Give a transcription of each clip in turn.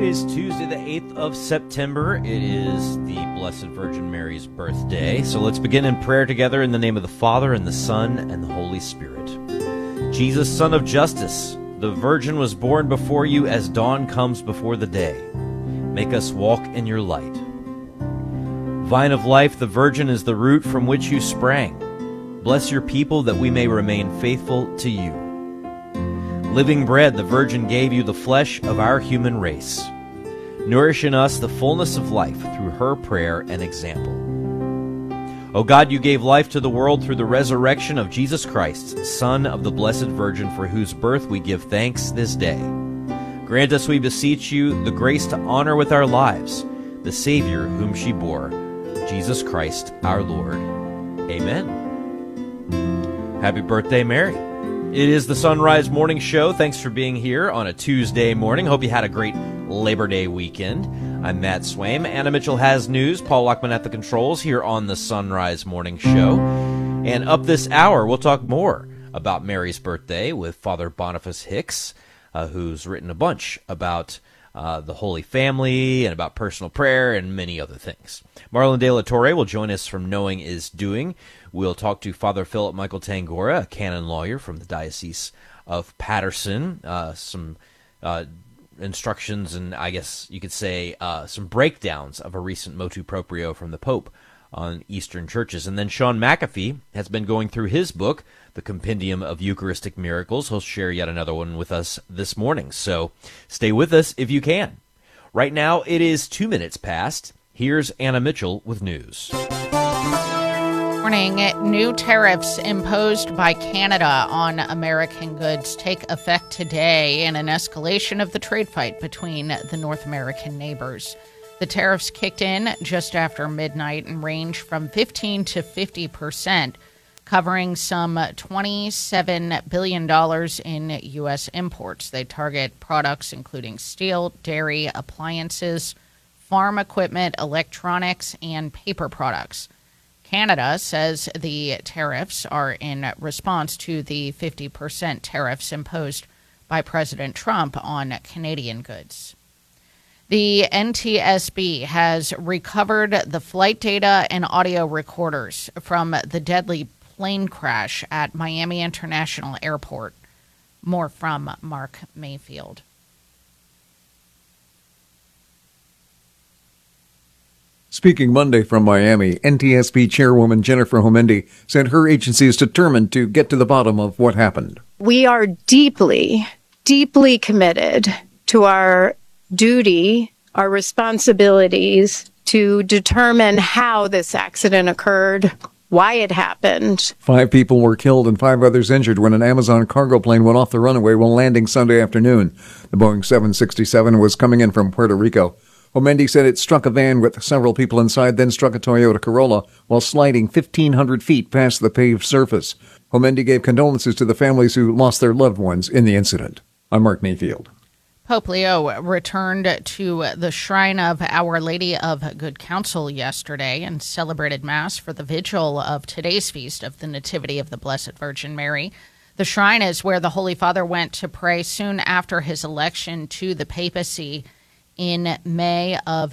is Tuesday, the 8th of September. It is the Blessed Virgin Mary's birthday. So let's begin in prayer together in the name of the Father, and the Son, and the Holy Spirit. Jesus, Son of Justice, the Virgin was born before you as dawn comes before the day. Make us walk in your light. Vine of life, the Virgin is the root from which you sprang. Bless your people that we may remain faithful to you. Living bread, the Virgin gave you the flesh of our human race. Nourish in us the fullness of life through her prayer and example. O God, you gave life to the world through the resurrection of Jesus Christ, Son of the Blessed Virgin, for whose birth we give thanks this day. Grant us, we beseech you, the grace to honor with our lives the Savior whom she bore, Jesus Christ our Lord. Amen. Happy birthday, Mary. It is the Sunrise Morning Show. Thanks for being here on a Tuesday morning. Hope you had a great Labor Day weekend. I'm Matt Swaim. Anna Mitchell has news. Paul Lockman at the controls here on the Sunrise Morning Show. And up this hour, we'll talk more about Mary's birthday with Father Boniface Hicks, who's written a bunch about the Holy Family and about personal prayer and many other things. Marlon De La Torre will join us from Knowing is Doing. We'll talk to Father Philip Michael Tangora, a canon lawyer from the Diocese of Patterson. Some instructions and I guess you could say some breakdowns of a recent motu proprio from the Pope on Eastern churches. And then Sean McAfee has been going through his book, The Compendium of Eucharistic Miracles. He'll share yet another one with us this morning. So stay with us if you can. Right now it is 2 minutes past. Here's Anna Mitchell with news. Morning. New tariffs imposed by Canada on American goods take effect today in an escalation of the trade fight between the North American neighbors. The tariffs kicked in just after midnight and range from 15 to 50%, covering some $27 billion in U.S. imports. They target products including steel, dairy, appliances, farm equipment, electronics, and paper products. Canada says the tariffs are in response to the 50% tariffs imposed by President Trump on Canadian goods. The NTSB has recovered the flight data and audio recorders from the deadly plane crash at Miami International Airport. More from Mark Mayfield. Speaking Monday from Miami, NTSB Chairwoman Jennifer Homendy said her agency is determined to get to the bottom of what happened. We are deeply, deeply committed to our duty, our responsibilities to determine how this accident occurred, why it happened. 5 people were killed and 5 others injured when an Amazon cargo plane went off the runway while landing Sunday afternoon. The Boeing 767 was coming in from Puerto Rico. Homendy said it struck a van with several people inside, then struck a Toyota Corolla while sliding 1,500 feet past the paved surface. Homendy gave condolences to the families who lost their loved ones in the incident. I'm Mark Mayfield. Pope Leo returned to the Shrine of Our Lady of Good Counsel yesterday and celebrated Mass for the vigil of today's feast of the Nativity of the Blessed Virgin Mary. The shrine is where the Holy Father went to pray soon after his election to the papacy in May of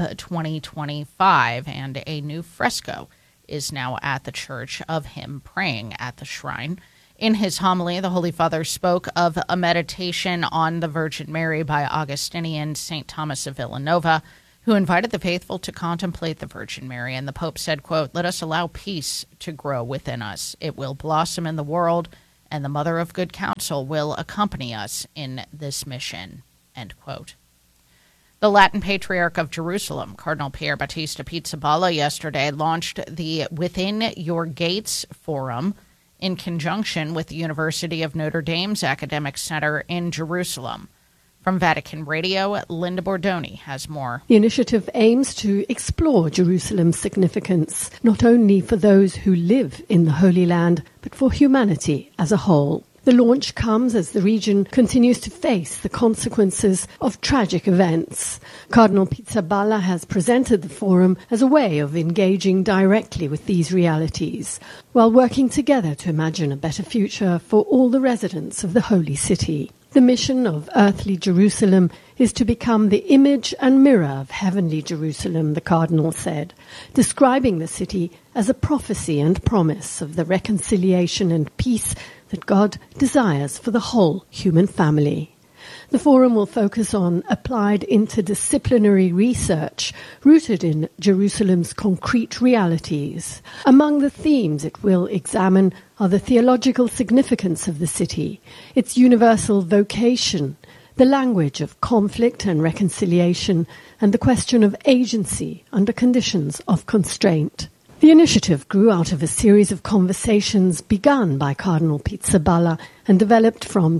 2025, and a new fresco is now at the church of him praying at the shrine. In his homily, the Holy Father spoke of a meditation on the Virgin Mary by Augustinian St. Thomas of Villanova, who invited the faithful to contemplate the Virgin Mary. And the Pope said, quote, "Let us allow peace to grow within us. It will blossom in the world, and the Mother of Good Counsel will accompany us in this mission," end quote. The Latin Patriarch of Jerusalem, Cardinal Pier Battista Pizzaballa, yesterday launched the Within Your Gates Forum in conjunction with the University of Notre Dame's Academic Center in Jerusalem. From Vatican Radio, Linda Bordoni has more. The initiative aims to explore Jerusalem's significance, not only for those who live in the Holy Land, but for humanity as a whole. The launch comes as the region continues to face the consequences of tragic events. Cardinal Pizzaballa has presented the forum as a way of engaging directly with these realities, while working together to imagine a better future for all the residents of the Holy City. The mission of earthly Jerusalem is to become the image and mirror of heavenly Jerusalem, the cardinal said, describing the city as a prophecy and promise of the reconciliation and peace that God desires for the whole human family. The forum will focus on applied interdisciplinary research rooted in Jerusalem's concrete realities. Among the themes it will examine are the theological significance of the city, its universal vocation, the language of conflict and reconciliation, and the question of agency under conditions of constraint. The initiative grew out of a series of conversations begun by Cardinal Pizzaballa and developed from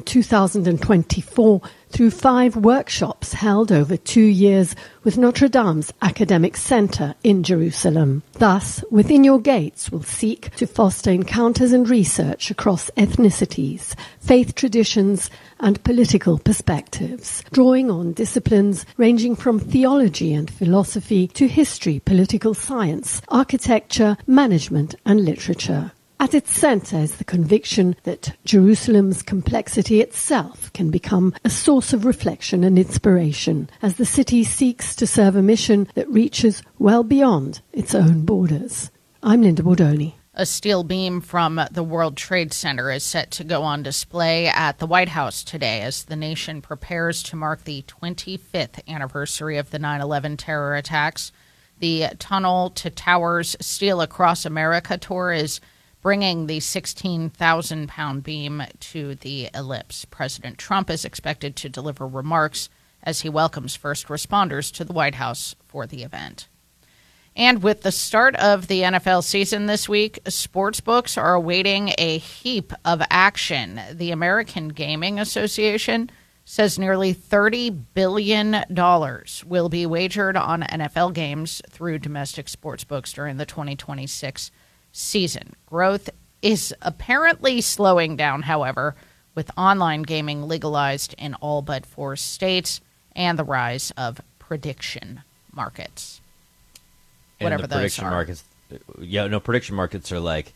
2024 through 5 workshops held over 2 years with Notre Dame's Academic Center in Jerusalem. Thus, Within Your Gates will seek to foster encounters and research across ethnicities, faith traditions, and political perspectives, drawing on disciplines ranging from theology and philosophy to history, political science, architecture, management, and literature. At its center is the conviction that Jerusalem's complexity itself can become a source of reflection and inspiration as the city seeks to serve a mission that reaches well beyond its own borders. I'm Linda Bordoni. A steel beam from the World Trade Center is set to go on display at the White House today as the nation prepares to mark the 25th anniversary of the 9/11 terror attacks. The Tunnel to Towers Steel Across America tour is bringing the 16,000-pound beam to the ellipse. President Trump is expected to deliver remarks as he welcomes first responders to the White House for the event. And with the start of the NFL season this week, sportsbooks are awaiting a heap of action. The American Gaming Association says nearly $30 billion will be wagered on NFL games through domestic sportsbooks during the 2026 season. Growth is apparently slowing down, however, with online gaming legalized in all but 4 states and the rise of prediction markets. Whatever those are. Prediction markets are like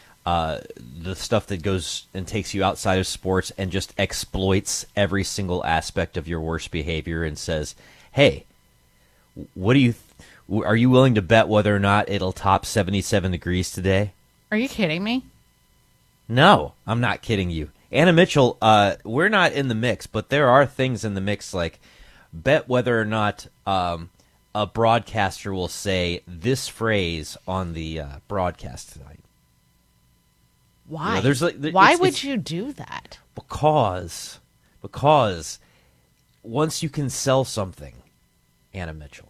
the stuff that goes and takes you outside of sports and just exploits every single aspect of your worst behavior and says, hey, are you willing to bet whether or not it'll top 77 degrees today? Are you kidding me? No, I'm not kidding you. Anna Mitchell, we're not in the mix, but there are things in the mix like bet whether or not a broadcaster will say this phrase on the broadcast tonight. Why? You know, Why would you do that? Because once you can sell something, Anna Mitchell,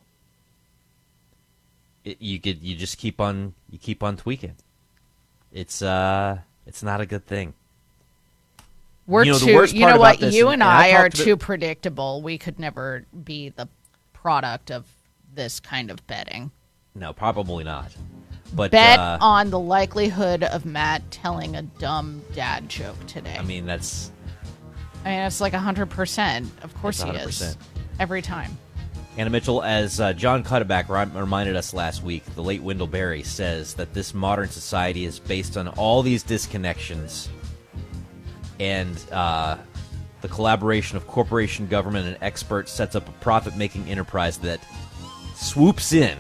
you just keep on tweaking. It's not a good thing. We're you and I are too predictable. We could never be the product of this kind of betting. No, probably not. But bet on the likelihood of Matt telling a dumb dad joke today. I mean, it's like 100%. Of course he is. Every time. Anna Mitchell, as John Cuddeback reminded us last week, the late Wendell Berry says that this modern society is based on all these disconnections and the collaboration of corporation, government, and experts sets up a profit-making enterprise that swoops in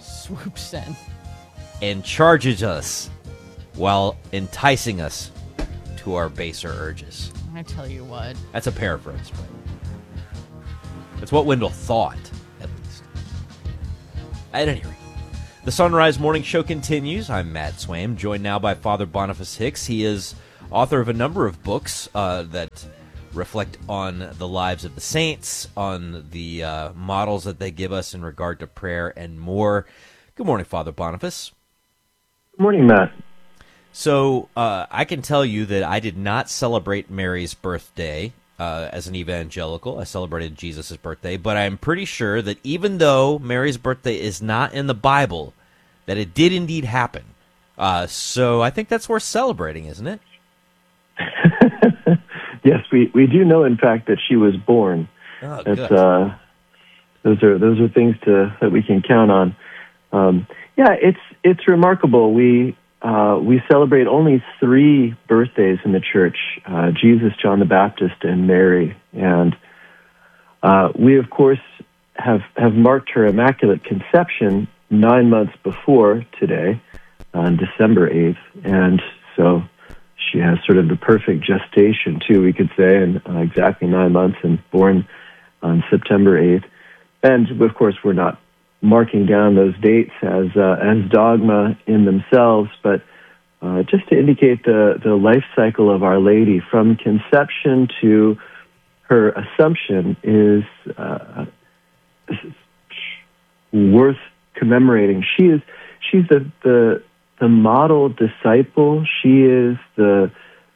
and charges us while enticing us to our baser urges. I tell you what. That's a paraphrase, but that's what Wendell thought, at least. At any rate, the Sunrise Morning Show continues. I'm Matt Swaim, joined now by Father Boniface Hicks. He is author of a number of books that reflect on the lives of the saints, on the models that they give us in regard to prayer and more. Good morning, Father Boniface. Good morning, Matt. So I can tell you that I did not celebrate Mary's birthday as an evangelical. I celebrated Jesus' birthday, but I'm pretty sure that even though Mary's birthday is not in the Bible, that it did indeed happen. So I think that's worth celebrating, isn't it? Yes, we do know, in fact, that she was born. Oh, good. Those are things that we can count on. It's remarkable. We we celebrate only 3 birthdays in the church, Jesus, John the Baptist, and Mary. And we, of course, have marked her Immaculate Conception 9 months before today, on December 8th. And so she has sort of the perfect gestation, too, we could say, and exactly 9 months, and born on September 8th. And, of course, we're not marking down those dates as dogma in themselves, but just to indicate the life cycle of Our Lady from conception to her Assumption is worth commemorating. She's the model disciple. She is the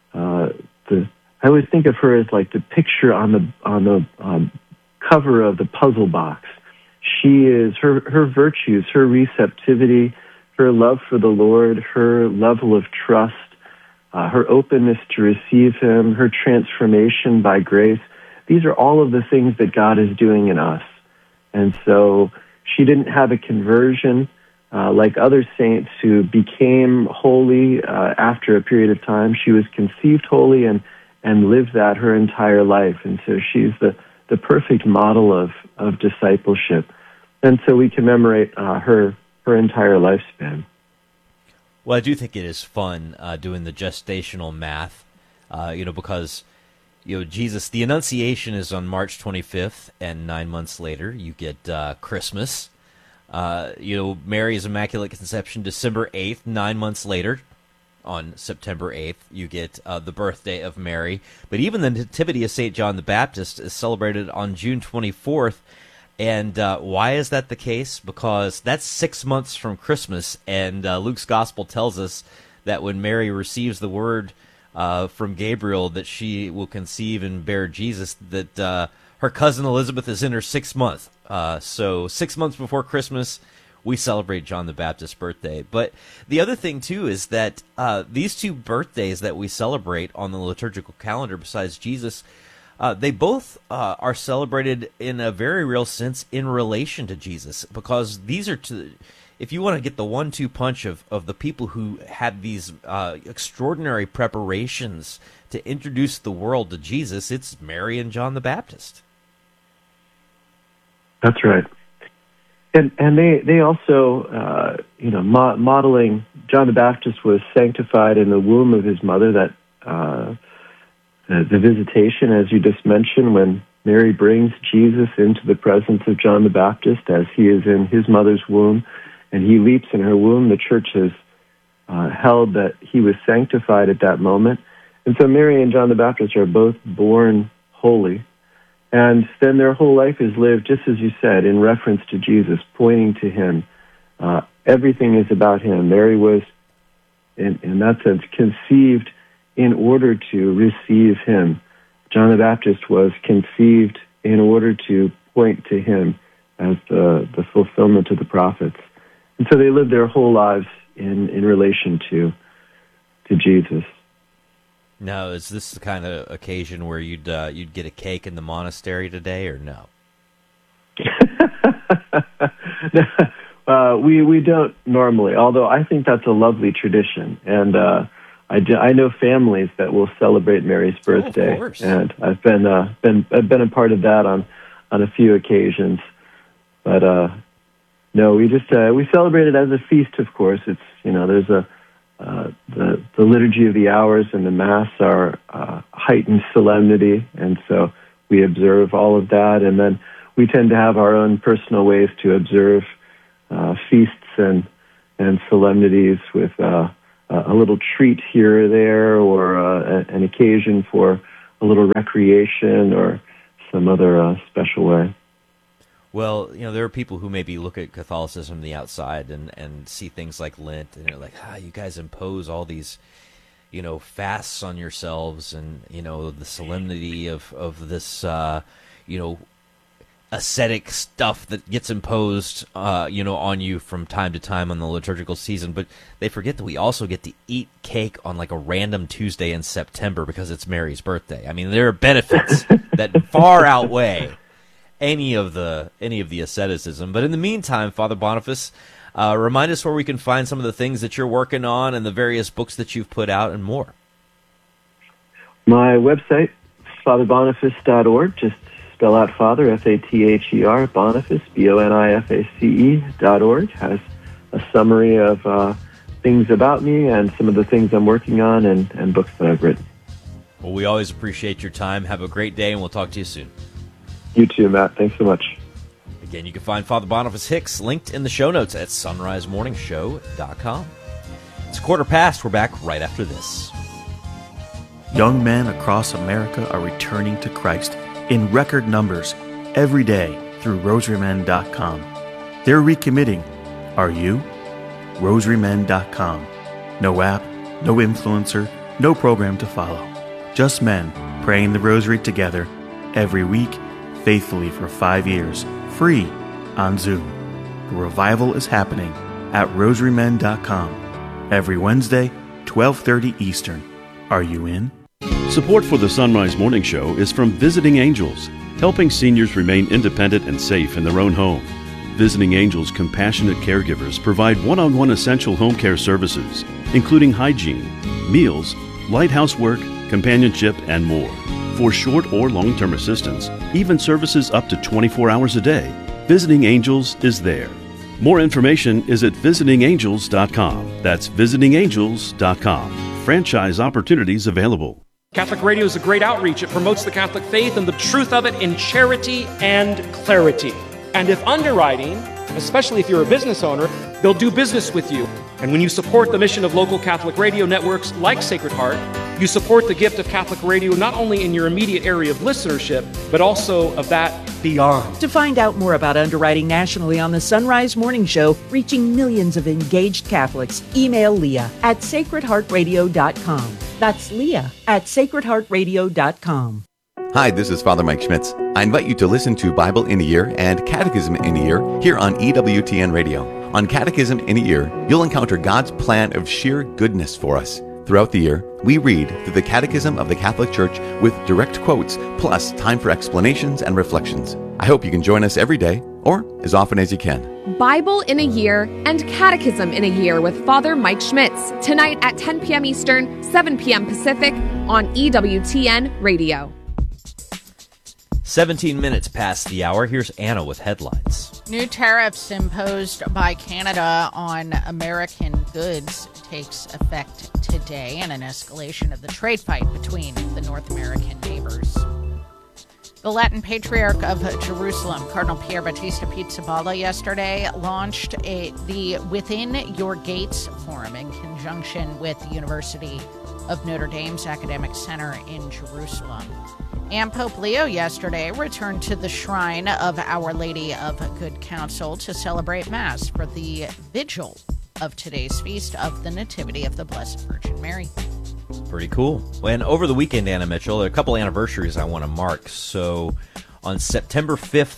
I always think of her as like the picture on the cover of the puzzle box. She is her virtues, her receptivity, her love for the Lord, her level of trust, her openness to receive Him, her transformation by grace. These are all of the things that God is doing in us. And so she didn't have a conversion like other saints who became holy after a period of time. She was conceived holy and lived that her entire life. And so she's the perfect model of discipleship. And so we commemorate her entire lifespan. Well, I do think it is fun doing the gestational math, because, Jesus, the Annunciation is on March 25th, and 9 months later you get Christmas. Mary's Immaculate Conception, December 8th, 9 months later, on September 8th, you get the birthday of Mary. But even the Nativity of St. John the Baptist is celebrated on June 24th. And why is that the case? Because that's 6 months from Christmas, and Luke's Gospel tells us that when Mary receives the word from Gabriel that she will conceive and bear Jesus, that her cousin Elizabeth is in her 6th month. So 6 months before Christmas, we celebrate John the Baptist's birthday. But the other thing, too, is that these 2 birthdays that we celebrate on the liturgical calendar besides Jesus, they both are celebrated in a very real sense in relation to Jesus, because these are if you want to get the 1-2 punch of the people who had these extraordinary preparations to introduce the world to Jesus, it's Mary and John the Baptist. That's right. And they also, modeling, John the Baptist was sanctified in the womb of his mother, that the visitation, as you just mentioned, when Mary brings Jesus into the presence of John the Baptist as he is in his mother's womb, and he leaps in her womb, the church has held that he was sanctified at that moment. And so Mary and John the Baptist are both born holy. And then their whole life is lived, just as you said, in reference to Jesus, pointing to him. Everything is about him. Mary was, in that sense, conceived in order to receive him. John the Baptist was conceived in order to point to him as the fulfillment of the prophets. And so they lived their whole lives in relation to Jesus. Now, is this the kind of occasion where you'd get a cake in the monastery today, or no? We don't normally, although I think that's a lovely tradition. And I know families that will celebrate Mary's birthday, of course. And I've been a part of that on a few occasions. But no, we just we celebrate it as a feast. Of course, it's there's the liturgy of the hours and the Mass are heightened solemnity, and so we observe all of that, and then we tend to have our own personal ways to observe feasts and solemnities with a little treat here or there, or an occasion for a little recreation or some other special way. Well, there are people who maybe look at Catholicism from the outside and see things like Lent, and they're like, you guys impose all these, fasts on yourselves, and, the solemnity of this, ascetic stuff that gets imposed, on you from time to time on the liturgical season. But they forget that we also get to eat cake on like a random Tuesday in September because it's Mary's birthday. I mean, there are benefits that far outweigh. any of the asceticism. But in the meantime, Father Boniface, remind us where we can find some of the things that you're working on and the various books that you've put out and more. My website, fatherboniface.org, just spell out Father, F-A-T-H-E-R, Boniface, B-O-N-I-F-A-C-E.org, has a summary of things about me and some of the things I'm working on and books that I've written. Well, we always appreciate your time. Have a great day, and we'll talk to you soon. You too, Matt. Thanks so much. Again, you can find Father Boniface Hicks linked in the show notes at sunrisemorningshow.com. It's 1:15. We're back right after this. Young men across America are returning to Christ in record numbers every day through rosarymen.com. They're recommitting. Are you? rosarymen.com. No app, no influencer, no program to follow. Just men praying the rosary together every week, faithfully for 5 years, free on Zoom. The revival is happening at rosarymen.com every Wednesday, 12:30 Eastern. Are you in? Support for the Sunrise Morning Show is from Visiting Angels, helping seniors remain independent and safe in their own home. Visiting Angels compassionate caregivers provide one-on-one essential home care services, including hygiene, meals, light housework, companionship, and more. For short or long-term assistance, even services up to 24 hours a day, Visiting Angels is there. More information is at visitingangels.com. That's visitingangels.com. Franchise opportunities available. Catholic Radio is a great outreach. It promotes the Catholic faith and the truth of it in charity and clarity. And if underwriting, especially if you're a business owner, they'll do business with you. And when you support the mission of local Catholic radio networks like Sacred Heart, you support the gift of Catholic radio not only in your immediate area of listenership, but also of that beyond. To find out more about underwriting nationally on the Sunrise Morning Show, reaching millions of engaged Catholics, email Leah at sacredheartradio.com. That's Leah at sacredheartradio.com. Hi, this is Father Mike Schmitz. I invite you to listen to Bible in a Year and Catechism in a Year here on EWTN Radio. On Catechism in a Year, you'll encounter God's plan of sheer goodness for us. Throughout the year, we read through the Catechism of the Catholic Church with direct quotes, plus time for explanations and reflections. I hope you can join us every day, or as often as you can. Bible in a Year and Catechism in a Year with Father Mike Schmitz, tonight at 10 p.m. Eastern, 7 p.m. Pacific on EWTN Radio. 17 minutes past the hour. Here's Anna with headlines. New tariffs imposed by Canada on American goods takes effect today, and an escalation of the trade fight between the North American neighbors. The Latin Patriarch of Jerusalem, Cardinal Pier Battista Pizzaballa, yesterday launched the Within Your Gates Forum in conjunction with the University of Notre Dame's Academic Center in Jerusalem. And Pope Leo yesterday returned to the shrine of Our Lady of Good Counsel to celebrate Mass for the vigil of today's feast of the Nativity of the Blessed Virgin Mary. Pretty cool. And over the weekend, Anna Mitchell, there are a couple anniversaries I want to mark. So on September 5th,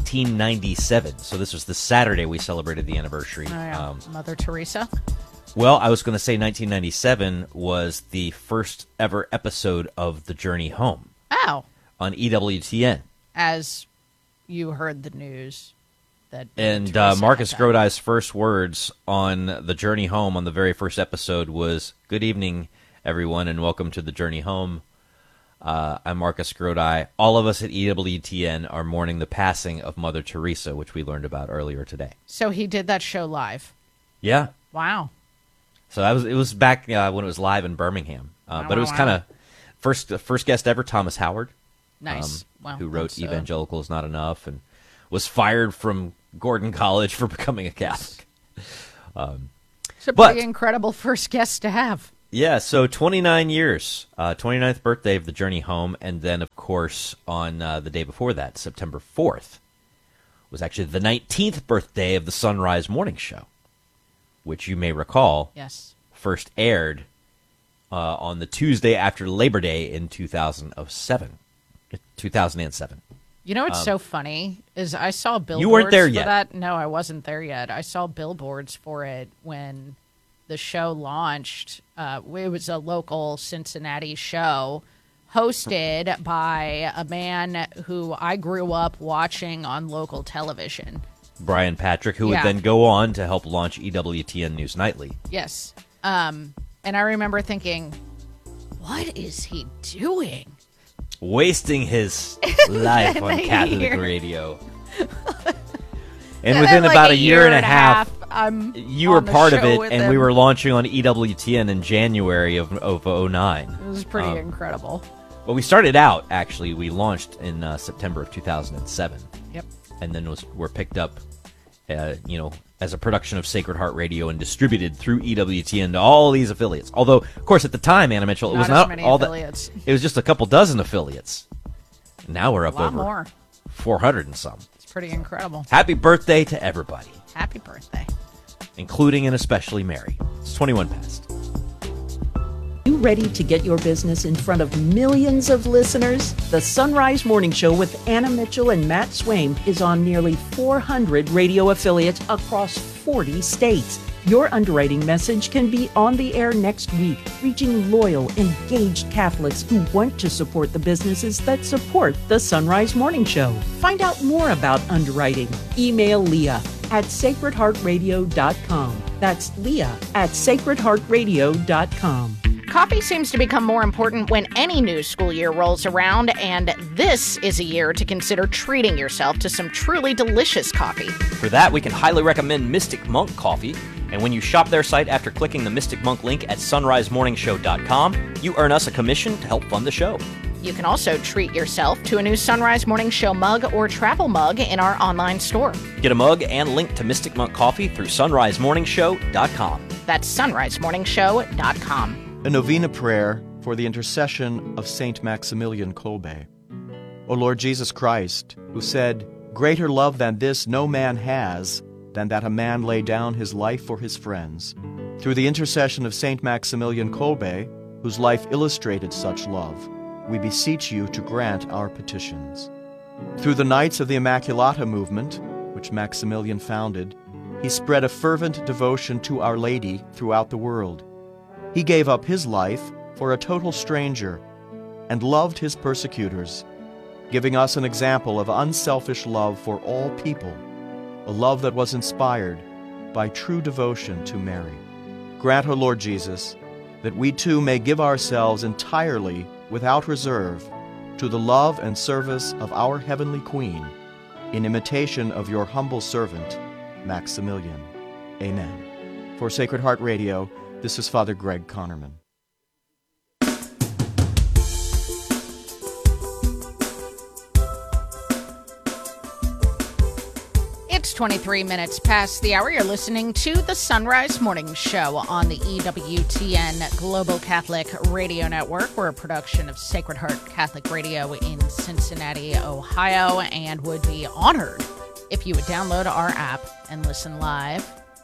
1997, so this was the Saturday we celebrated the anniversary. Oh, yeah. Mother Teresa? Well, I was going to say 1997 was the first ever episode of The Journey Home. Oh. On EWTN. As you heard the news. And Marcus Grodi's first words on The Journey Home on the very first episode was, "Good evening, everyone, and welcome to The Journey Home. I'm Marcus Grodi. All of us at EWTN are mourning the passing of Mother Teresa," which we learned about earlier today. So he did that show live? Yeah. Wow. So it was back when it was live in Birmingham. But it was kind of first guest ever, Thomas Howard. Nice. Wow. Who wrote Evangelical is Not Enough and was fired from Gordon College for becoming a Catholic. It's a pretty incredible first guest to have. Yeah, so 29 years, 29th birthday of The Journey Home, and then, of course, on the day before that, September 4th, was actually the 19th birthday of the Sunrise Morning Show, which you may recall first aired on the Tuesday after Labor Day in 2007. You know what's so funny is I saw billboards You weren't there for yet. that. No, I wasn't there yet. I saw billboards for it when the show launched. It was a local Cincinnati show hosted by a man who I grew up watching on local television. Brian Patrick, who would then go on to help launch EWTN News Nightly. Yes. And I remember thinking, what is he doing? Wasting his life on Catholic radio. And within about a year and a half, you were part of it, and we were launching on EWTN in January of 2009. It was pretty incredible. Well, we started out, actually, we launched in September of 2007. Yep. And then were picked up, as a production of Sacred Heart Radio and distributed through EWTN to all these affiliates. Although, of course, at the time, Anna Mitchell, it was not all affiliates. It was just a couple dozen affiliates. Now we're up over more. 400 and some. It's pretty incredible. Happy birthday to everybody. Happy birthday. Including and especially Mary. It's 21 past. You ready to get your business in front of millions of listeners? The Sunrise Morning Show with Anna Mitchell and Matt Swaim is on nearly 400 radio affiliates across 40 states. Your underwriting message can be on the air next week, reaching loyal, engaged Catholics who want to support the businesses that support the Sunrise Morning Show. Find out more about underwriting. Email Leah at sacredheartradio.com. That's Leah at sacredheartradio.com. Coffee seems to become more important when any new school year rolls around, and this is a year to consider treating yourself to some truly delicious coffee. For that, we can highly recommend Mystic Monk Coffee. And when you shop their site after clicking the Mystic Monk link at sunrisemorningshow.com, you earn us a commission to help fund the show. You can also treat yourself to a new Sunrise Morning Show mug or travel mug in our online store. Get a mug and link to Mystic Monk Coffee through sunrisemorningshow.com. That's sunrisemorningshow.com. A novena prayer for the intercession of Saint Maximilian Kolbe. O Lord Jesus Christ, who said, "Greater love than this no man has, than that a man lay down his life for his friends." Through the intercession of Saint Maximilian Kolbe, whose life illustrated such love, we beseech you to grant our petitions. Through the Knights of the Immaculata movement, which Maximilian founded, he spread a fervent devotion to Our Lady throughout the world. He gave up his life for a total stranger and loved his persecutors, giving us an example of unselfish love for all people, a love that was inspired by true devotion to Mary. Grant, O Lord Jesus, that we too may give ourselves entirely, without reserve, to the love and service of our Heavenly Queen, in imitation of your humble servant, Maximilian. Amen. For Sacred Heart Radio, this is Father Greg Connerman. It's 23 minutes past the hour. You're listening to the Sunrise Morning Show on the EWTN Global Catholic Radio Network. We're a production of Sacred Heart Catholic Radio in Cincinnati, Ohio, and would be honored if you would download our app and listen live.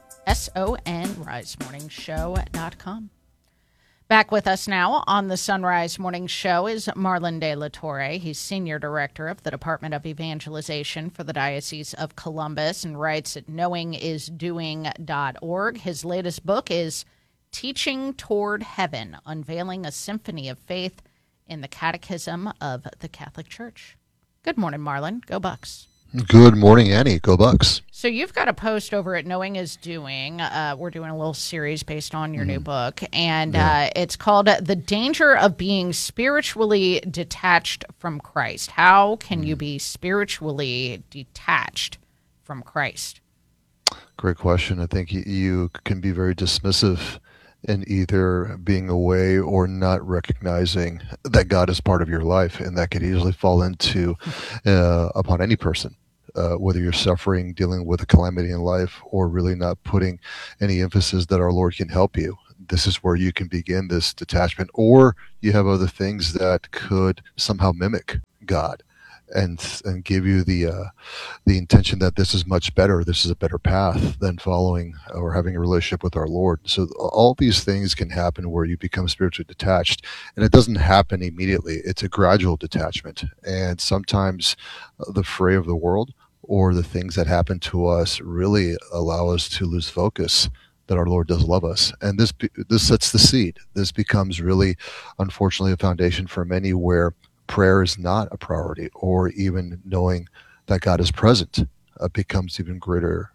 SONRiseMorningshow.com. Back with us now on the Sunrise Morning Show is Marlon de la Torre. He's Senior Director of the Department of Evangelization for the Diocese of Columbus and writes at knowingisdoing.org. His latest book is Teaching Toward Heaven, Unveiling a Symphony of Faith in the Catechism of the Catholic Church. Good morning, Marlon. Go Bucks. Good morning, Annie. Go Bucks. So you've got a post over at Knowing Is Doing. We're doing a little series based on your new book, and it's called The Danger of Being Spiritually Detached from Christ. How can you be spiritually detached from Christ? Great question. I think you can be very dismissive in either being away or not recognizing that God is part of your life, and that could easily fall into upon any person. Whether you're suffering, dealing with a calamity in life, or really not putting any emphasis that our Lord can help you. This is where you can begin this detachment, or you have other things that could somehow mimic God and give you the intention that this is much better, this is a better path than following or having a relationship with our Lord. So all these things can happen where you become spiritually detached, and it doesn't happen immediately. It's a gradual detachment, and sometimes the fray of the world or the things that happen to us really allow us to lose focus that our Lord does love us. And this sets the seed. This becomes really, unfortunately, a foundation for many where prayer is not a priority, or even knowing that God is present becomes even greater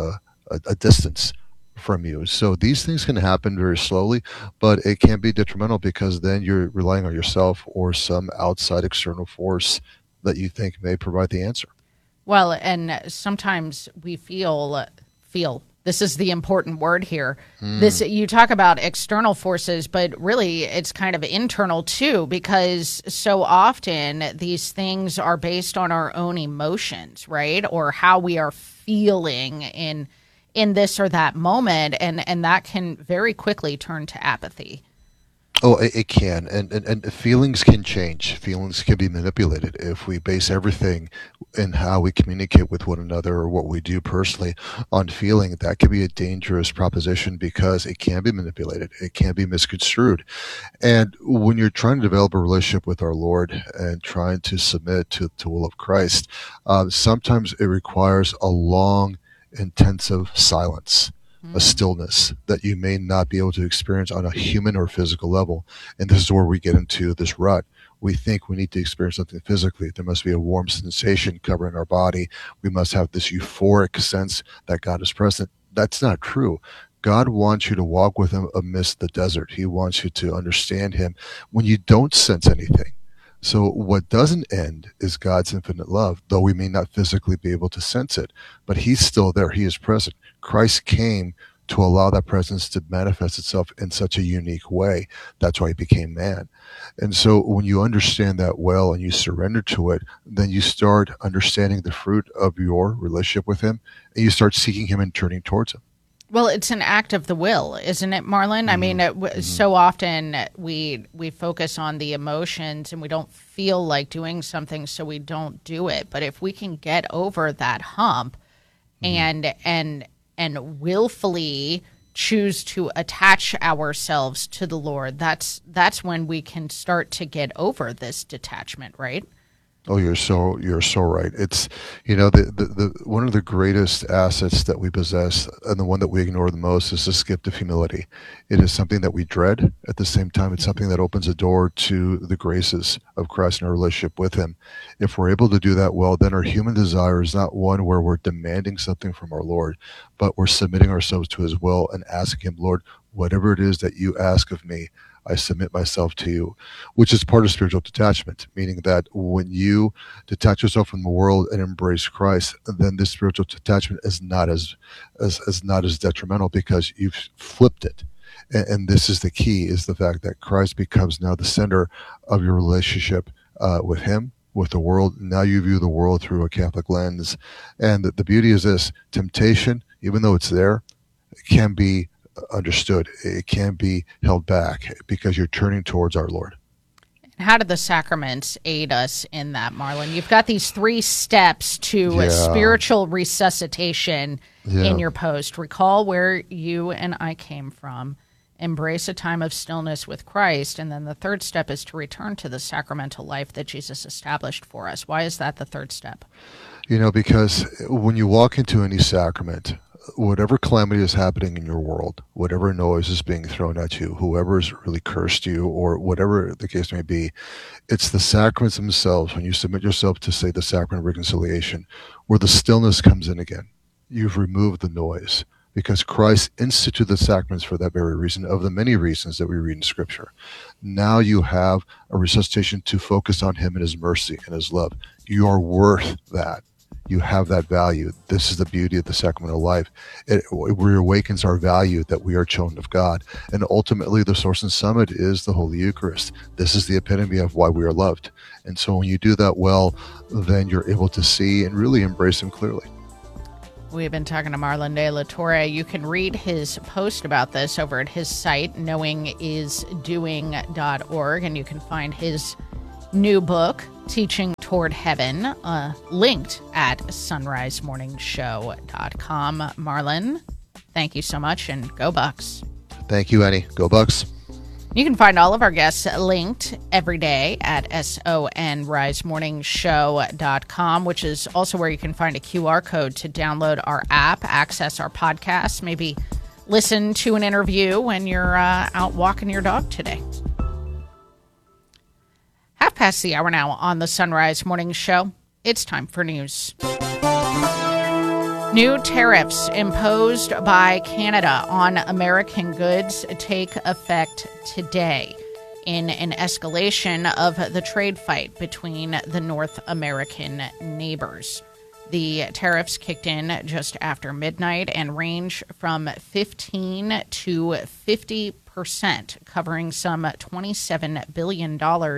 a distance from you. So these things can happen very slowly, but it can be detrimental because then you're relying on yourself or some outside external force that you think may provide the answer. Well, and sometimes we feel this is the important word here. This, you talk about external forces, but really it's kind of internal too, because so often these things are based on our own emotions, right? Or how we are feeling in this or that moment, and that can very quickly turn to apathy. Oh, it can, and feelings can change. Feelings can be manipulated if we base everything in how we communicate with one another or what we do personally on feeling. That can be a dangerous proposition because it can be manipulated. It can be misconstrued. And when you're trying to develop a relationship with our Lord and trying to submit to the will of Christ, sometimes it requires a long, intensive silence, a stillness that you may not be able to experience on a human or physical level. And this is where we get into this rut. We think we need to experience something physically. There must be a warm sensation covering our body. We must have this euphoric sense that God is present. That's not true. God wants you to walk with him amidst the desert. He wants you to understand him when you don't sense anything. So what doesn't end is God's infinite love, though we may not physically be able to sense it, but he's still there. He is present. Christ came to allow that presence to manifest itself in such a unique way. That's why he became man. And so when you understand that well and you surrender to it, then you start understanding the fruit of your relationship with him, and you start seeking him and turning towards him. Well, it's an act of the will, isn't it, Marlon? I mean, so often we focus on the emotions and we don't feel like doing something, so we don't do it. But if we can get over that hump and willfully choose to attach ourselves to the Lord, that's when we can start to get over this detachment, right? Oh, you're so right. It's, the one of the greatest assets that we possess, and the one that we ignore the most, is this gift of humility. It is something that we dread. At the same time, it's something that opens a door to the graces of Christ and our relationship with him. If we're able to do that well, then our human desire is not one where we're demanding something from our Lord, but we're submitting ourselves to his will and asking him, Lord, whatever it is that you ask of me, I submit myself to you, which is part of spiritual detachment, meaning that when you detach yourself from the world and embrace Christ, then this spiritual detachment is not as detrimental because you've flipped it. And this is the key, is the fact that Christ becomes now the center of your relationship with him, with the world. Now you view the world through a Catholic lens. And the beauty is this: temptation, even though it's there, it can be understood. It can't be held back because you're turning towards our Lord. How do the sacraments aid us in that, Marlon? You've got these 3 steps to spiritual resuscitation in your post. Recall where you and I came from. Embrace a time of stillness with Christ. And then the 3rd step is to return to the sacramental life that Jesus established for us. Why is that the 3rd step? Because when you walk into any sacrament, whatever calamity is happening in your world, whatever noise is being thrown at you, whoever's really cursed you, or whatever the case may be, it's the sacraments themselves, when you submit yourself to, say, the sacrament of reconciliation, where the stillness comes in again. You've removed the noise, because Christ instituted the sacraments for that very reason, of the many reasons that we read in Scripture. Now you have a resuscitation to focus on him and his mercy and his love. You are worth that. You have that value. This is the beauty of the sacramental life. It reawakens our value that we are children of God. And ultimately, the source and summit is the Holy Eucharist. This is the epitome of why we are loved. And so when you do that well, then you're able to see and really embrace him clearly. We've been talking to Marlon de la Torre. You can read his post about this over at his site, knowingisdoing.org, and you can find his new book, Teaching Toward Heaven, linked at sunrisemorningshow.com. Marlon, thank you so much, and go Bucks. Thank you, Annie. Go Bucks. You can find all of our guests linked every day at sonrisemorningshow.com, which is also where you can find a QR code to download our app, access our podcasts, maybe listen to an interview when you're out walking your dog today. 5:30 now on the Sunrise Morning Show. It's time for news. New tariffs imposed by Canada on American goods take effect today in an escalation of the trade fight between the North American neighbors. The tariffs kicked in just after midnight and range from 15 to 50%, covering some $27 billion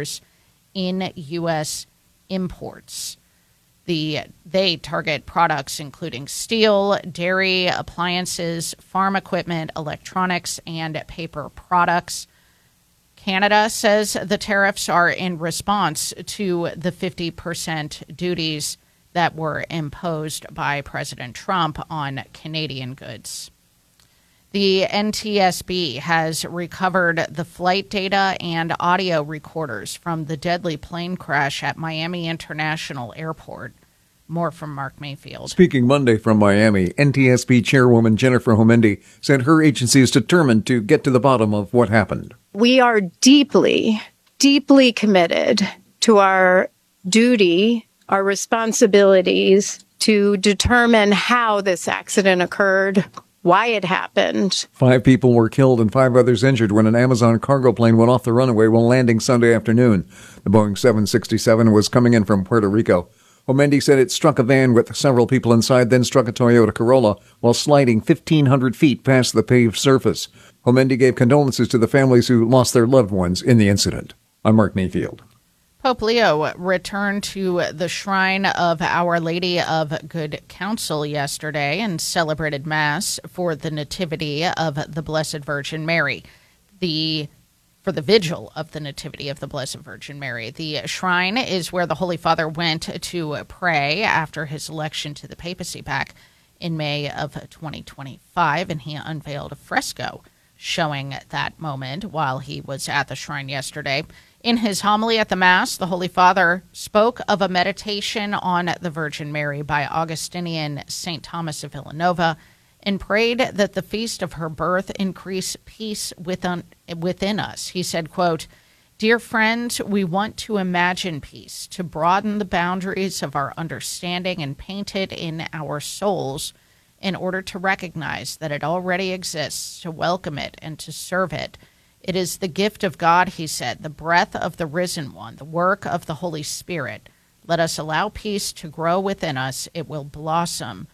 in U.S. imports. They target products including steel, dairy, appliances, farm equipment, electronics, and paper products. Canada says the tariffs are in response to the 50% duties that were imposed by President Trump on Canadian goods. The NTSB has recovered the flight data and audio recorders from the deadly plane crash at Miami International Airport. More from Mark Mayfield. Speaking Monday from Miami, NTSB Chairwoman Jennifer Homendy said her agency is determined to get to the bottom of what happened. We are deeply, deeply committed to our duty, our responsibilities to determine how this accident occurred, why it happened. 5 people were killed and 5 others injured when an Amazon cargo plane went off the runway while landing Sunday afternoon. The Boeing 767 was coming in from Puerto Rico. Homendy said it struck a van with several people inside, then struck a Toyota Corolla while sliding 1,500 feet past the paved surface. Homendy gave condolences to the families who lost their loved ones in the incident. I'm Mark Mayfield. Pope Leo returned to the Shrine of Our Lady of Good Counsel yesterday and celebrated Mass for the Nativity of the Blessed Virgin Mary. For the vigil of the Nativity of the Blessed Virgin Mary. The shrine is where the Holy Father went to pray after his election to the papacy back in May of 2025, and he unveiled a fresco showing that moment while he was at the shrine yesterday. In his homily at the Mass, the Holy Father spoke of a meditation on the Virgin Mary by Augustinian St. Thomas of Villanova, and prayed that the feast of her birth increase peace within us. He said, quote, "Dear friends, we want to imagine peace, to broaden the boundaries of our understanding and paint it in our souls in order to recognize that it already exists, to welcome it and to serve it. It is the gift of God," he said, "the breath of the risen one, the work of the Holy Spirit. Let us allow peace to grow within us. It will blossom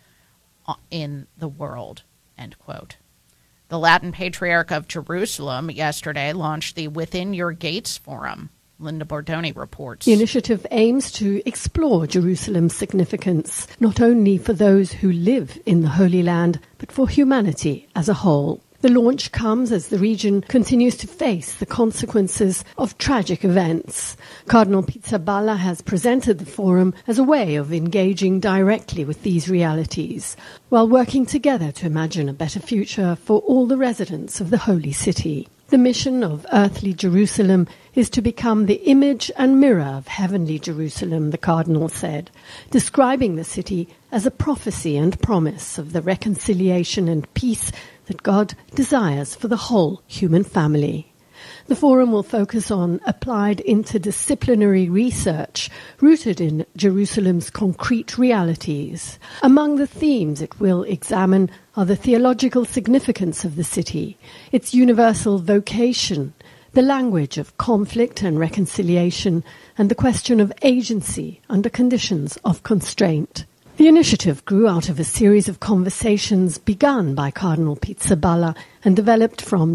in the world," end quote. The Latin Patriarch of Jerusalem yesterday launched the Within Your Gates Forum. Linda Bordoni reports. The initiative aims to explore Jerusalem's significance, not only for those who live in the Holy Land, but for humanity as a whole. The launch comes as the region continues to face the consequences of tragic events. Cardinal Pizzaballa has presented the forum as a way of engaging directly with these realities, while working together to imagine a better future for all the residents of the Holy City. The mission of earthly Jerusalem is to become the image and mirror of heavenly Jerusalem, the Cardinal said, describing the city as a prophecy and promise of the reconciliation and peace that God desires for the whole human family. The forum will focus on applied interdisciplinary research rooted in Jerusalem's concrete realities. Among the themes it will examine are the theological significance of the city, its universal vocation, the language of conflict and reconciliation, and the question of agency under conditions of constraint. The initiative grew out of a series of conversations begun by Cardinal Pizzaballa and developed from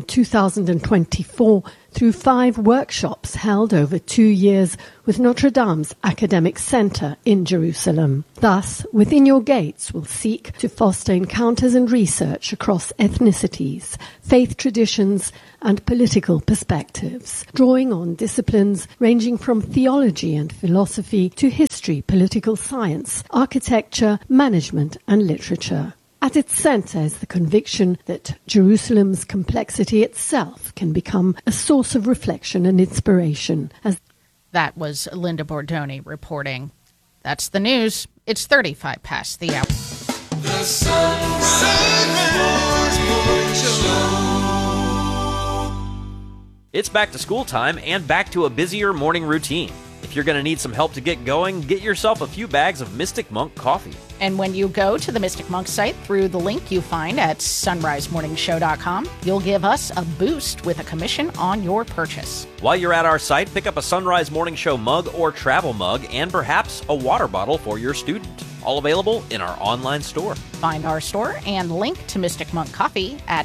2024 through 5 workshops held over 2 years with Notre Dame's Academic Center in Jerusalem. Thus, Within Your Gates will seek to foster encounters and research across ethnicities, faith traditions, and political perspectives, drawing on disciplines ranging from theology and philosophy to history, political science, architecture, management, and literature. At its center is the conviction that Jerusalem's complexity itself can become a source of reflection and inspiration. That was Linda Bordoni reporting. That's the news. It's 35 past the hour. The Sunrise Morning Show. It's back to school time and back to a busier morning routine. If you're going to need some help to get going, get yourself a few bags of Mystic Monk coffee. And when you go to the Mystic Monk site through the link you find at sunrisemorningshow.com, you'll give us a boost with a commission on your purchase. While you're at our site, pick up a Sunrise Morning Show mug or travel mug and perhaps a water bottle for your student. All available in our online store. Find our store and link to Mystic Monk Coffee at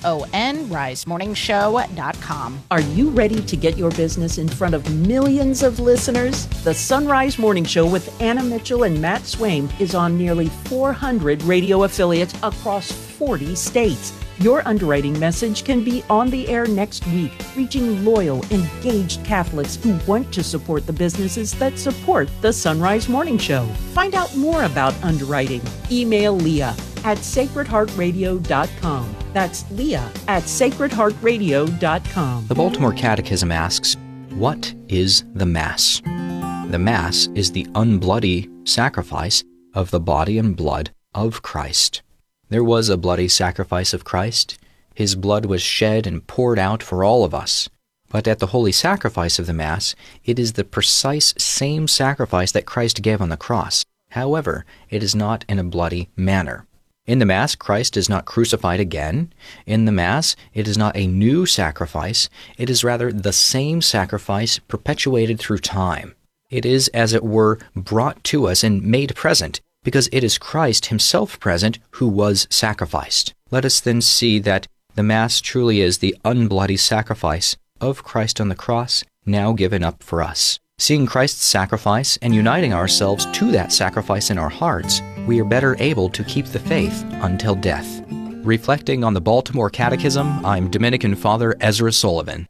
sonrisemorningshow.com. Are you ready to get your business in front of millions of listeners? The Sunrise Morning Show with Anna Mitchell and Matt Swaim is on nearly 400 radio affiliates across 40 states. Your underwriting message can be on the air next week, reaching loyal, engaged Catholics who want to support the businesses that support the Sunrise Morning Show. Find out more about underwriting. Email Leah at sacredheartradio.com. That's Leah at sacredheartradio.com. The Baltimore Catechism asks, what is the Mass? The Mass is the unbloody sacrifice of the body and blood of Christ. There was a bloody sacrifice of Christ. His blood was shed and poured out for all of us. But at the holy sacrifice of the Mass, it is the precise same sacrifice that Christ gave on the cross. However, it is not in a bloody manner. In the Mass, Christ is not crucified again. In the Mass, it is not a new sacrifice. It is rather the same sacrifice perpetuated through time. It is, as it were, brought to us and made present, because it is Christ himself present who was sacrificed. Let us then see that the Mass truly is the unbloody sacrifice of Christ on the cross, now given up for us. Seeing Christ's sacrifice and uniting ourselves to that sacrifice in our hearts, we are better able to keep the faith until death. Reflecting on the Baltimore Catechism, I'm Dominican Father Ezra Sullivan.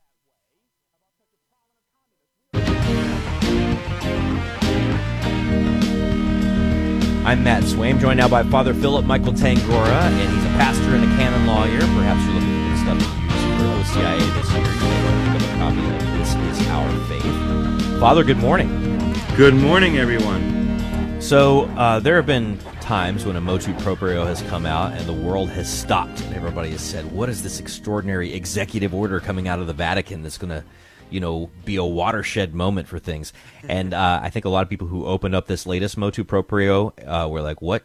I'm Matt Swaim, joined now by Father Philip Michael Tangora, and he's a pastor and a canon lawyer. Perhaps you're looking for the stuff to use for OCIA this year. You can pick up a copy of This Is Our Faith. Father, good morning. Good morning, everyone. So, there have been times when a motu proprio has come out and the world has stopped, and everybody has said, what is this extraordinary executive order coming out of the Vatican that's going to be a watershed moment for things? And I think a lot of people who opened up this latest motu proprio were like, what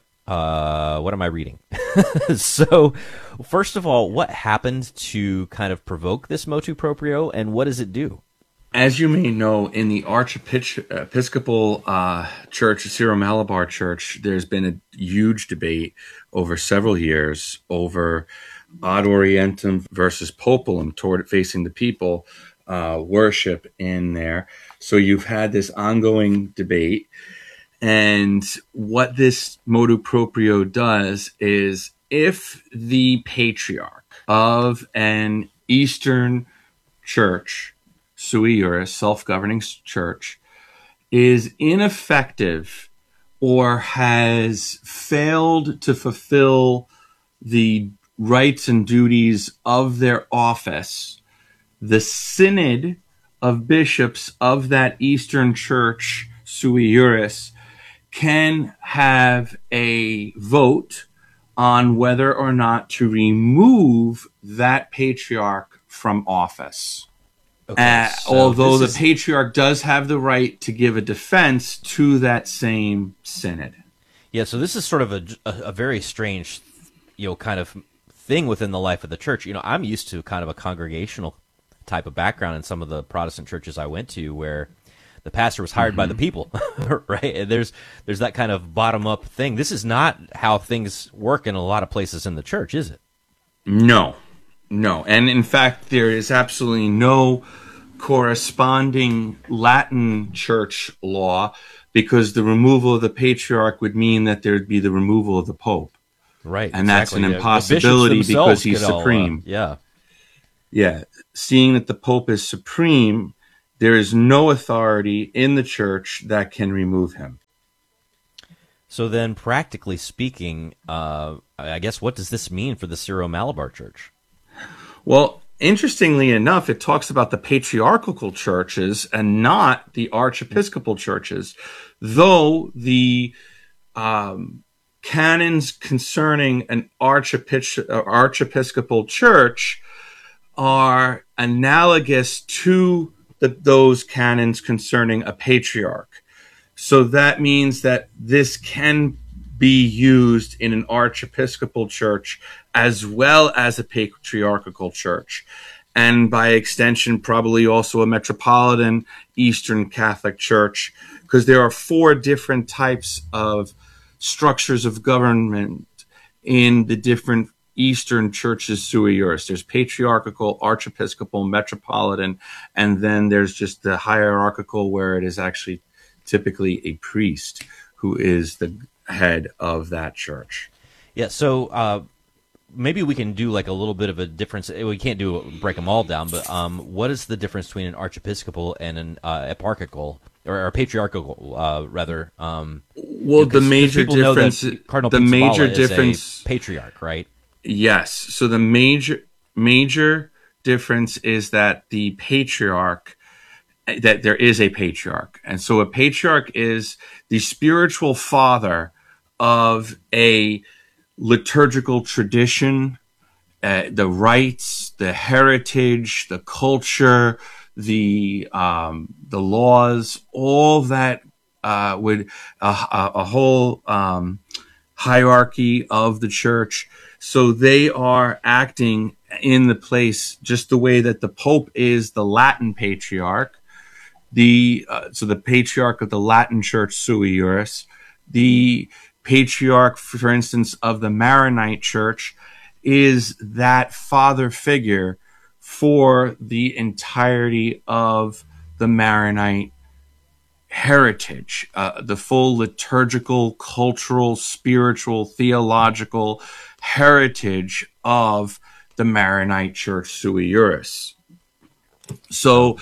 am I reading? So, first of all, what happened to kind of provoke this motu proprio, and what does it do? As you may know, in the Archiepiscopal Church, Syro-Malabar Church, there's been a huge debate over several years over ad orientem versus populum, toward facing the people, worship in there. So you've had this ongoing debate. And what this motu proprio does is, if the patriarch of an Eastern church, sui juris, self-governing church, is ineffective or has failed to fulfill the rights and duties of their office, the synod of bishops of that Eastern church, sui juris, can have a vote on whether or not to remove that patriarch from office. Okay, although the patriarch does have the right to give a defense to that same synod. Yeah, so this is sort of a very strange, kind of thing within the life of the church. I'm used to kind of a congregational type of background in some of the Protestant churches I went to, where the pastor was hired by the people, right? And there's that kind of bottom-up thing. This is not how things work in a lot of places in the church, is it? No. And in fact, there is absolutely no corresponding Latin church law, because the removal of the patriarch would mean that there would be the removal of the Pope. Right. And exactly. That's an impossibility because he's supreme. Yeah. Seeing that the Pope is supreme, there is no authority in the church that can remove him. So then, practically speaking, I guess, what does this mean for the Syro-Malabar Church? Well, interestingly enough, it talks about the patriarchal churches and not the archiepiscopal churches, though the canons concerning an archiepiscopal church are analogous to those canons concerning a patriarch. So that means that this can be used in an archiepiscopal church as well as a patriarchal church, and by extension probably also a metropolitan Eastern Catholic Church, because there are 4 different types of structures of government in the different Eastern churches sui juris. There's patriarchal, archiepiscopal, metropolitan, and then there's just the hierarchical, where it is actually typically a priest who is the head of that church. Yeah, so maybe we can do like a little bit of a difference. We can't break them all down, but what is the difference between an archiepiscopal and an eparchical, or a patriarchal, rather? Well, the major difference, Cardinal the Pizzaballa major is difference, a patriarch, right? Yes. So the major difference is that the patriarch, that there is a patriarch, and so a patriarch is the spiritual father of a liturgical tradition, the rites, the heritage, the culture, the laws, all that would a whole hierarchy of the church. So they are acting in the place just the way that the Pope is the Latin patriarch. So the patriarch of the Latin Church sui juris, the patriarch, for instance, of the Maronite Church, is that father figure for the entirety of the Maronite heritage, the full liturgical, cultural, spiritual, theological heritage of the Maronite Church sui juris. So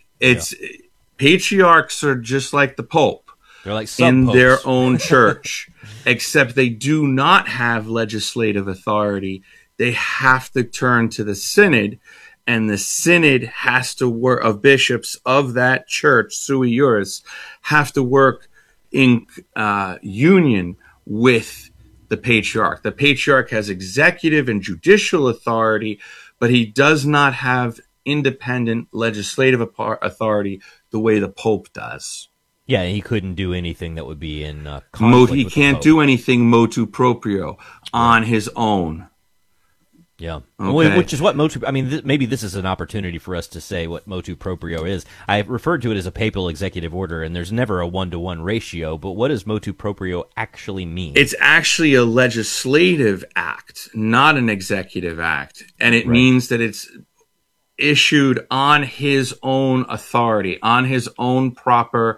patriarchs are just like the Pope. They're like in sub-popes. their own church, except they do not have legislative authority. They have to turn to the synod, and the synod has to work, of bishops of that church, sui juris, have to work in union with the patriarch. The patriarch has executive and judicial authority, but he does not have independent legislative authority the way the Pope does. Yeah, he couldn't do anything that would be in conflict He with can't the Pope. do anything motu proprio on his own. Yeah, Okay. which is what motu. I mean, maybe this is an opportunity for us to say what motu proprio is. I referred to it as a papal executive order, and there's never a 1-to-1 ratio. But what does motu proprio actually mean? It's actually a legislative act, not an executive act, and it means that it's issued on his own authority, on his own proper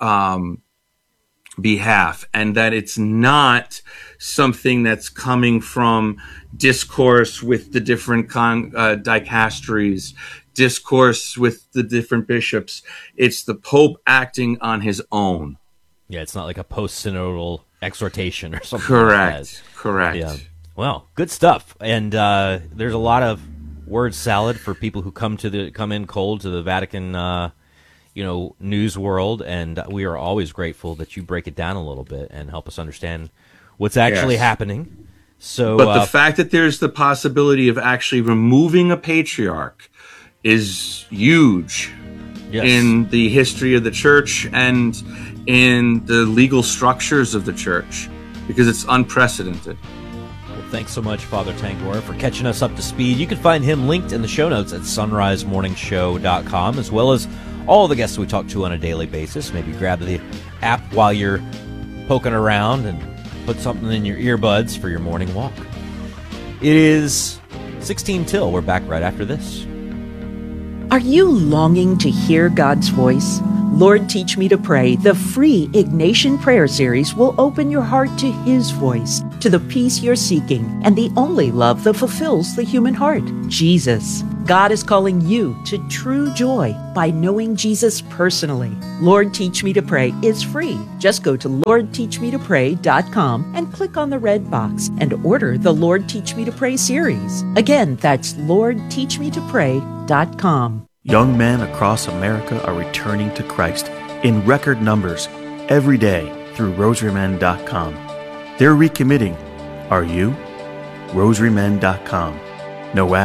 behalf, and that it's not something that's coming from discourse with the different dicasteries, discourse with the different bishops. It's the Pope acting on his own. Yeah, it's not like a post-synodal exhortation or something. Correct. Like that. Correct. Yeah. Well, good stuff. And there's a lot of word salad for people who come in cold to the Vatican news world, and we are always grateful that you break it down a little bit and help us understand what's actually happening. So, but the fact that there's the possibility of actually removing a patriarch is huge in the history of the church and in the legal structures of the church, because it's unprecedented. Well, thanks so much, Father Tangor, for catching us up to speed. You can find him linked in the show notes at sunrisemorningshow.com, as well as all the guests we talk to on a daily basis. Maybe grab the app while you're poking around and put something in your earbuds for your morning walk. It is 16 till. We're back right after this. Are you longing to hear God's voice? Lord, Teach Me to Pray, the free Ignatian prayer series, will open your heart to His voice, to the peace you're seeking, and the only love that fulfills the human heart, Jesus. God is calling you to true joy by knowing Jesus personally. Lord, Teach Me to Pray is free. Just go to LordTeachMeToPray.com and click on the red box and order the Lord, Teach Me to Pray series. Again, that's LordTeachMeToPray.com. Young men across America are returning to Christ in record numbers every day through RosaryMen.com. They're recommitting. Are you? RosaryMen.com. No app,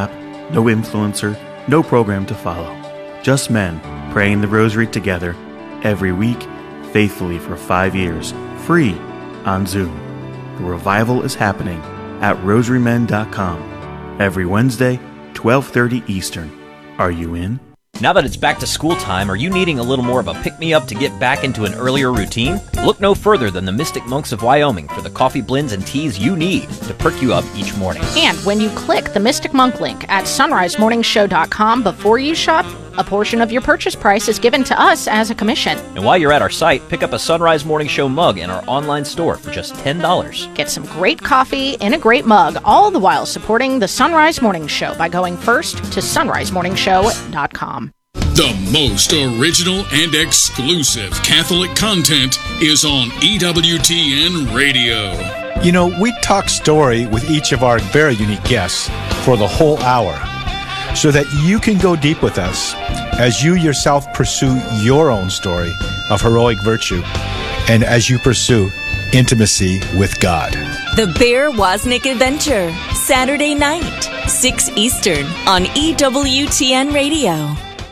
no influencer, no program to follow. Just men praying the rosary together every week, faithfully for 5 years, free on Zoom. The revival is happening at rosarymen.com every Wednesday, 12:30 Eastern. Are you in? Now that it's back to school time, are you needing a little more of a pick-me-up to get back into an earlier routine? Look no further than the Mystic Monks of Wyoming for the coffee blends and teas you need to perk you up each morning. And when you click the Mystic Monk link at sunrisemorningshow.com before you shop, a portion of your purchase price is given to us as a commission. And while you're at our site, pick up a Sunrise Morning Show mug in our online store for just $10. Get some great coffee in a great mug, all the while supporting the Sunrise Morning Show by going first to sunrisemorningshow.com. The most original and exclusive Catholic content is on EWTN Radio. You know, we talk story with each of our very unique guests for the whole hour so that you can go deep with us as you yourself pursue your own story of heroic virtue and as you pursue intimacy with God. The Bear Wozniak Adventure, Saturday night, 6 Eastern on EWTN Radio.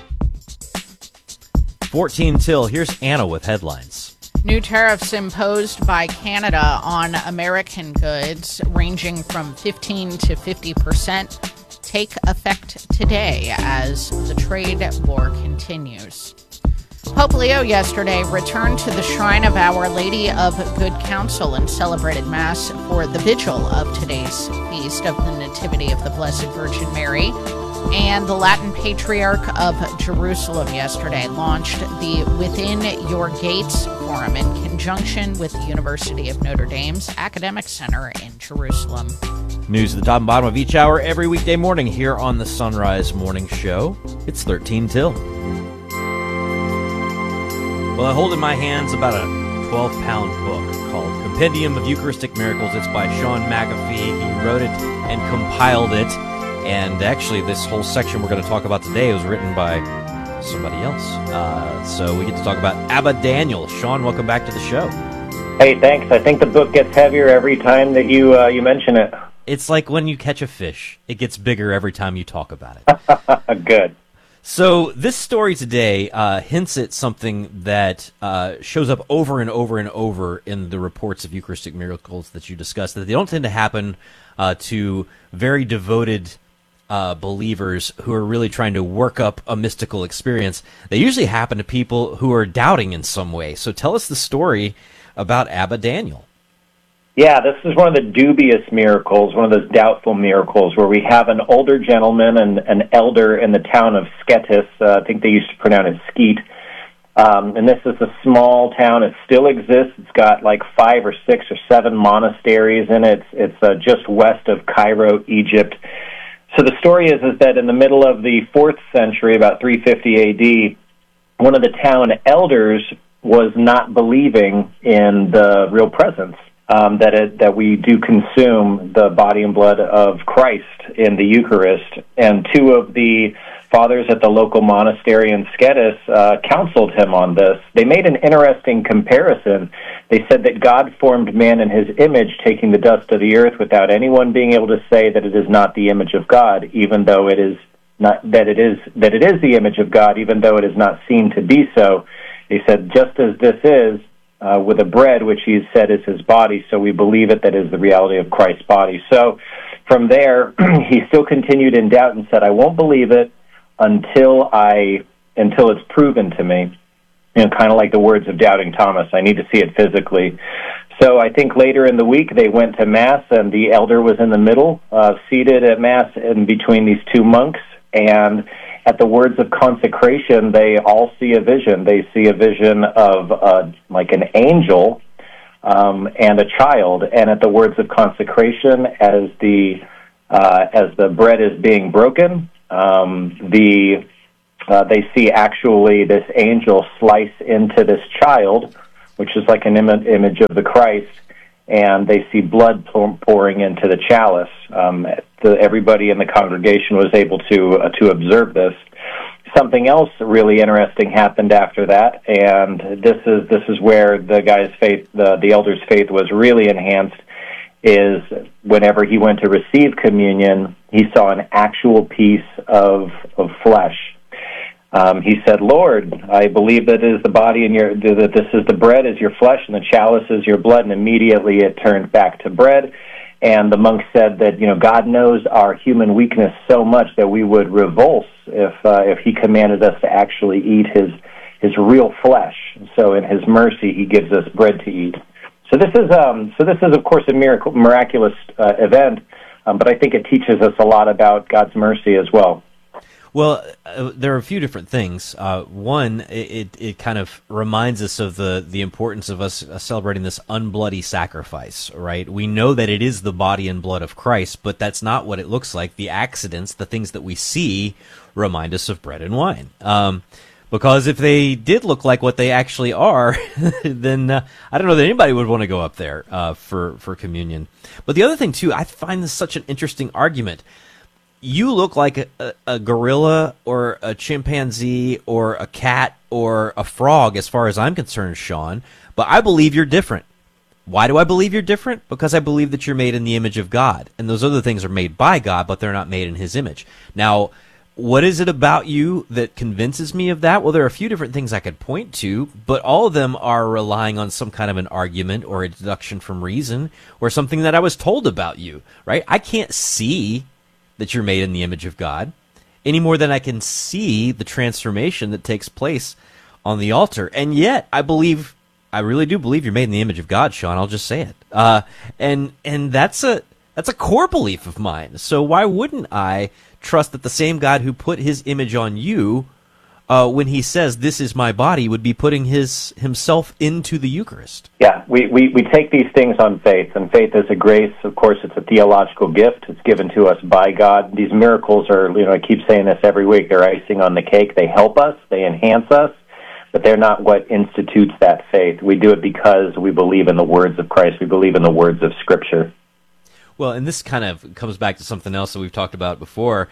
14 till. Here's Anna with headlines. New tariffs imposed by Canada on American goods ranging from 15 to 50% take effect today as the trade war continues. Pope Leo yesterday returned to the shrine of Our Lady of Good Counsel and celebrated Mass for the vigil of today's Feast of the Nativity of the Blessed Virgin Mary. And the Latin Patriarch of Jerusalem yesterday launched the Within Your Gates Forum in conjunction with the University of Notre Dame's Academic Center in Jerusalem. News at the top and bottom of each hour every weekday morning here on the Sunrise Morning Show. It's 13 till. Well, I hold in my hands about a 12-pound book called Compendium of Eucharistic Miracles. It's by Sean McAfee. He wrote it and compiled it. And actually, this whole section we're going to talk about today was written by somebody else. So we get to talk about Abba Daniel. Sean, welcome back to the show. Hey, thanks. I think the book gets heavier every time that you mention it. It's like when you catch a fish. It gets bigger every time you talk about it. Good. So this story today hints at something that shows up over and over and over in the reports of Eucharistic miracles that you discussed, that they don't tend to happen to very devoted believers who are really trying to work up a mystical experience. They usually happen to people who are doubting in some way. So tell us the story about Abba Daniel. Yeah, this is one of the dubious miracles, one of those doubtful miracles, where we have an older gentleman and an elder in the town of Sketis. I think they used to pronounce it Skeet. And this is a small town. It still exists. It's got like 5 or 6 or 7 monasteries in it. It's just west of Cairo, Egypt. So the story is that in the middle of the 4th century, about 350 A.D., one of the town elders was not believing in the real presence, that we do consume the body and blood of Christ in the Eucharist. And 2 of the fathers at the local monastery in Sketis counseled him on this. They made an interesting comparison. They said that God formed man in his image, taking the dust of the earth without anyone being able to say that it is not the image of God, even though it is not that it is the image of God, even though it is not seen to be so. They said, just as this is with the bread, which he said is his body, so we believe it, that is the reality of Christ's body. So from there, he still continued in doubt and said, I won't believe it until it's proven to me. You know, kind of like the words of Doubting Thomas, I need to see it physically. So I think later in the week they went to Mass, and the elder was in the middle, seated at Mass in between these 2 monks, and at the words of consecration, they all see a vision. They see a vision of like an angel and a child, and at the words of consecration, as the bread is being broken, they see actually this angel slice into this child, which is like an image of the Christ, and they see blood pouring into the chalice. Everybody in the congregation was able to observe this. Something else really interesting happened after that, and this is where the guy's faith, the elder's faith, was really enhanced. Is whenever he went to receive communion, he saw an actual piece of flesh. He said, "Lord, I believe that is the body and that this is the bread is your flesh and the chalice is your blood." And immediately it turned back to bread. And the monk said that, God knows our human weakness so much that we would revulse if he commanded us to actually eat his real flesh. So in his mercy, he gives us bread to eat. So this is of course a miraculous event, but I think it teaches us a lot about God's mercy as well. Well, there are a few different things. One, it kind of reminds us of the importance of us celebrating this unbloody sacrifice, right? We know that it is the body and blood of Christ, but that's not what it looks like. The accidents, the things that we see, remind us of bread and wine. Because if they did look like what they actually are, then I don't know that anybody would want to go up there for communion. But the other thing, too, I find this such an interesting argument. You look like a gorilla or a chimpanzee or a cat or a frog as far as I'm concerned, Sean, but I believe you're different. Why do I believe you're different? Because I believe that you're made in the image of God, and those other things are made by God, but they're not made in his image. Now, what is it about you that convinces me of that? Well, there are a few different things I could point to, but all of them are relying on some kind of an argument or a deduction from reason or something that I was told about you, right? I can't see that you're made in the image of God any more than I can see the transformation that takes place on the altar. And yet, I really do believe you're made in the image of God, Sean. I'll just say it. And that's a core belief of mine. So why wouldn't I trust that the same God who put his image on you, when he says, "This is my body," would be putting himself into the Eucharist? Yeah, we take these things on faith, and faith is a grace. Of course, it's a theological gift. It's given to us by God. These miracles are, I keep saying this every week, they're icing on the cake. They help us, they enhance us, but they're not what institutes that faith. We do it because we believe in the words of Christ. We believe in the words of Scripture. Well, and this kind of comes back to something else that we've talked about before.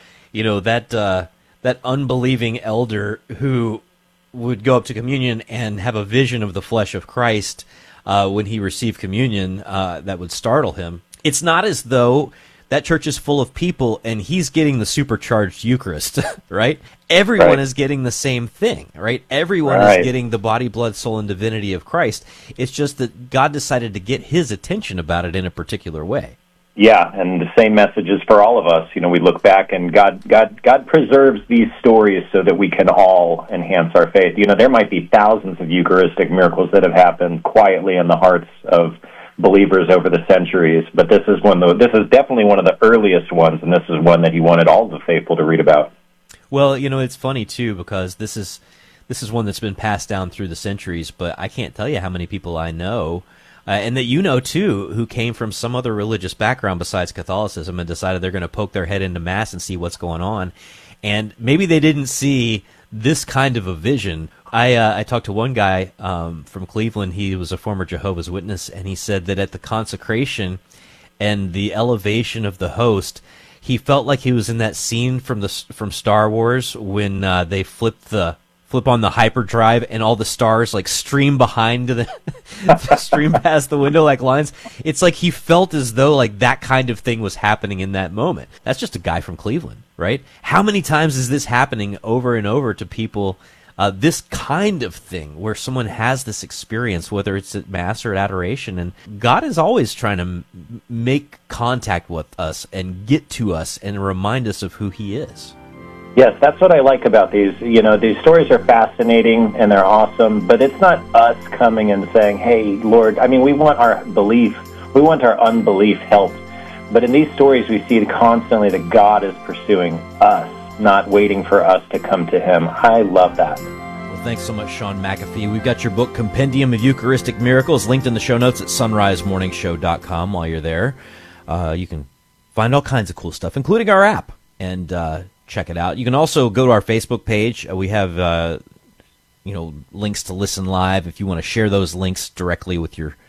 That unbelieving elder who would go up to communion and have a vision of the flesh of Christ when he received communion that would startle him. It's not as though that church is full of people and he's getting the supercharged Eucharist, right? Everyone is getting the same thing, right? Everyone is getting the body, blood, soul, and divinity of Christ. It's just that God decided to get his attention about it in a particular way. Yeah, and the same message is for all of us. We look back, and God preserves these stories so that we can all enhance our faith. There might be thousands of Eucharistic miracles that have happened quietly in the hearts of believers over the centuries, but this is definitely one of the earliest ones, and this is one that he wanted all the faithful to read about. Well, it's funny too, because this is one that's been passed down through the centuries, but I can't tell you how many people I know. And that too, who came from some other religious background besides Catholicism and decided they're going to poke their head into Mass and see what's going on. And maybe they didn't see this kind of a vision. I talked to one guy from Cleveland. He was a former Jehovah's Witness, and he said that at the consecration and the elevation of the host, he felt like he was in that scene from Star Wars when they flip on the hyperdrive and all the stars stream behind stream past the window like lines. It's like he felt as though that kind of thing was happening in that moment. That's just a guy from Cleveland, right? How many times is this happening over and over to people, this kind of thing where someone has this experience, whether it's at Mass or at adoration, and God is always trying to make contact with us and get to us and remind us of who he is. Yes, that's what I like about these. These stories are fascinating and they're awesome, but it's not us coming and saying, "Hey, Lord," we want our belief, we want our unbelief helped. But in these stories, we see constantly that God is pursuing us, not waiting for us to come to him. I love that. Well, thanks so much, Sean McAfee. We've got your book, Compendium of Eucharistic Miracles, linked in the show notes at sunrisemorningshow.com. While you're there, you can find all kinds of cool stuff, including our app, and check it out. You can also go to our Facebook page. We have links to listen live if you want to share those links directly with your